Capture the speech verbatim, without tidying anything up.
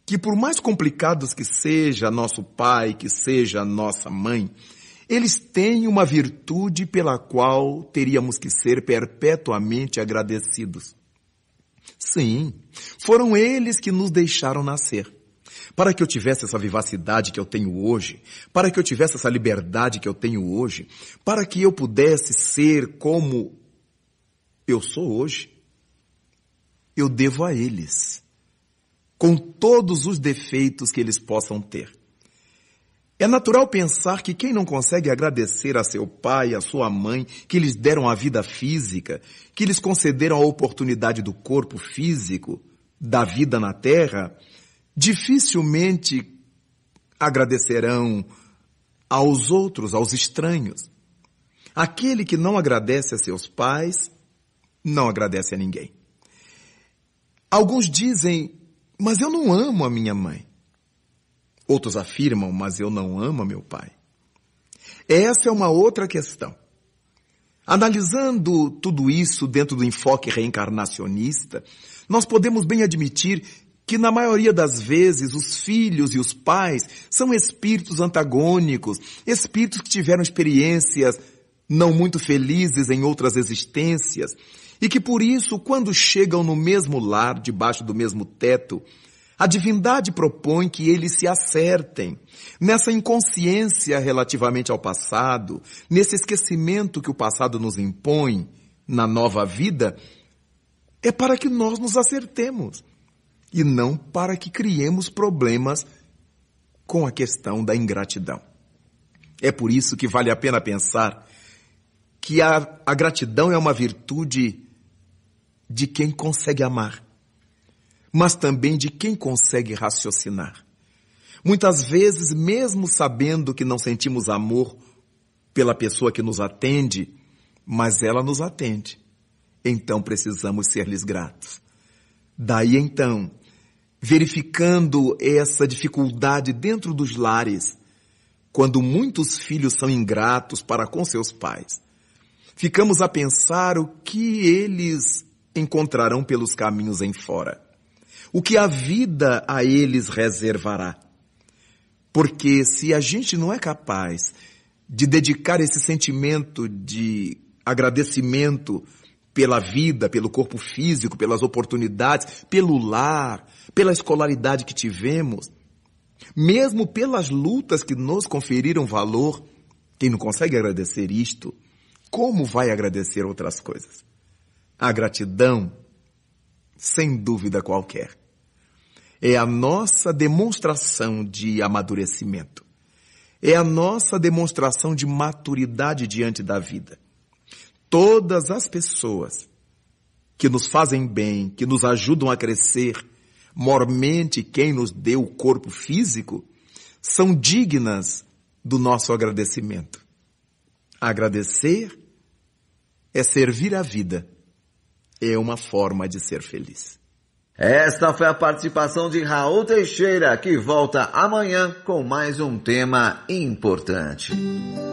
que por mais complicados que seja nosso pai, que seja nossa mãe, eles têm uma virtude pela qual teríamos que ser perpetuamente agradecidos. Sim, foram eles que nos deixaram nascer. Para que eu tivesse essa vivacidade que eu tenho hoje, para que eu tivesse essa liberdade que eu tenho hoje, para que eu pudesse ser como eu sou hoje, eu devo a eles, com todos os defeitos que eles possam ter. É natural pensar que quem não consegue agradecer a seu pai, a sua mãe, que lhes deram a vida física, que lhes concederam a oportunidade do corpo físico, da vida na terra, dificilmente agradecerão aos outros, aos estranhos. Aquele que não agradece a seus pais, não agradece a ninguém. Alguns dizem, mas eu não amo a minha mãe. Outros afirmam, mas eu não amo a meu pai. Essa é uma outra questão. Analisando tudo isso dentro do enfoque reencarnacionista, nós podemos bem admitir que na maioria das vezes os filhos e os pais são espíritos antagônicos, espíritos que tiveram experiências não muito felizes em outras existências e que por isso, quando chegam no mesmo lar, debaixo do mesmo teto, a divindade propõe que eles se acertem nessa inconsciência relativamente ao passado, nesse esquecimento que o passado nos impõe na nova vida, é para que nós nos acertemos e não para que criemos problemas com a questão da ingratidão. É por isso que vale a pena pensar que a, a gratidão é uma virtude de quem consegue amar, mas também de quem consegue raciocinar. Muitas vezes, mesmo sabendo que não sentimos amor pela pessoa que nos atende, mas ela nos atende. Então precisamos ser-lhes gratos. Daí então, verificando essa dificuldade dentro dos lares, quando muitos filhos são ingratos para com seus pais, ficamos a pensar o que eles encontrarão pelos caminhos em fora. O que a vida a eles reservará. Porque se a gente não é capaz de dedicar esse sentimento de agradecimento pela vida, pelo corpo físico, pelas oportunidades, pelo lar, pela escolaridade que tivemos, mesmo pelas lutas que nos conferiram valor, quem não consegue agradecer isto, como vai agradecer outras coisas? A gratidão, sem dúvida qualquer, é a nossa demonstração de amadurecimento. É a nossa demonstração de maturidade diante da vida. Todas as pessoas que nos fazem bem, que nos ajudam a crescer, mormente quem nos deu o corpo físico, são dignas do nosso agradecimento. Agradecer é servir a vida. É uma forma de ser feliz. Esta foi a participação de Raul Teixeira, que volta amanhã com mais um tema importante.